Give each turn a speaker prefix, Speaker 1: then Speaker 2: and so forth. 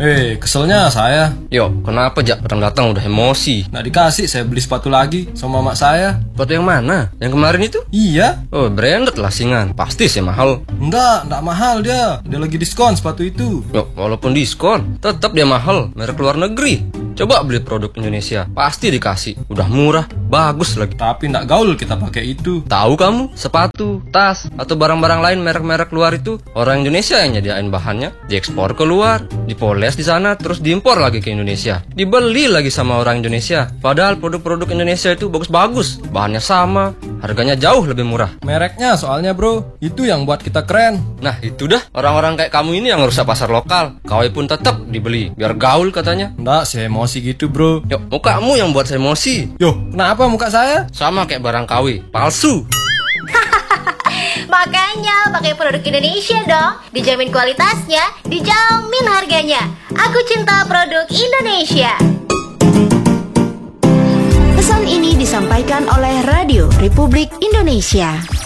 Speaker 1: Keselnya saya.
Speaker 2: Yo, kenapa Jak? Datang udah emosi.
Speaker 1: Nggak dikasih, saya beli sepatu lagi sama mak saya.
Speaker 2: Sepatu yang mana? Yang kemarin itu?
Speaker 1: Iya.
Speaker 2: Oh, branded lah singan. Pasti sih mahal.
Speaker 1: Enggak mahal dia. Dia lagi diskon sepatu itu.
Speaker 2: Yo, walaupun diskon, tetap dia mahal. Merek luar negeri. Coba beli produk Indonesia, pasti dikasih. Udah murah, bagus lagi.
Speaker 1: Tapi nggak gaul kita pakai itu.
Speaker 2: Tahu kamu, sepatu, tas, atau barang-barang lain merek-merek luar itu orang Indonesia yang nyediain bahannya, diekspor keluar, dipoles di sana, terus diimpor lagi ke Indonesia. Dibeli lagi sama orang Indonesia. Padahal produk-produk Indonesia itu bagus-bagus, bahannya sama, harganya jauh lebih murah.
Speaker 1: Mereknya soalnya bro, itu yang buat kita keren.
Speaker 2: Nah itu dah, orang-orang kayak kamu ini yang ngerusak pasar lokal. KW pun tetap dibeli, biar gaul katanya.
Speaker 1: Nggak, saya emosi gitu bro.
Speaker 2: Yuk, mukamu yang buat saya emosi.
Speaker 1: Yo, kenapa muka saya?
Speaker 2: Sama kayak barang KW, palsu.
Speaker 3: Makanya pakai produk Indonesia dong. Dijamin kualitasnya, dijamin harganya. Aku cinta produk Indonesia.
Speaker 4: Pesan ini disampaikan oleh Radio Republik Indonesia.